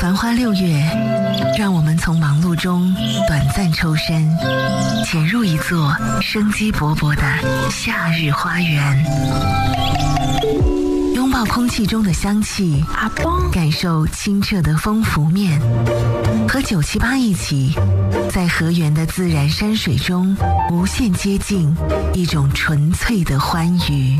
繁花6月，让我们从忙碌中短暂抽身，潜入一座生机勃勃的夏日花园，拥抱空气中的香气，感受清澈的风拂面，和978一起，在河源的自然山水中无限接近一种纯粹的欢愉。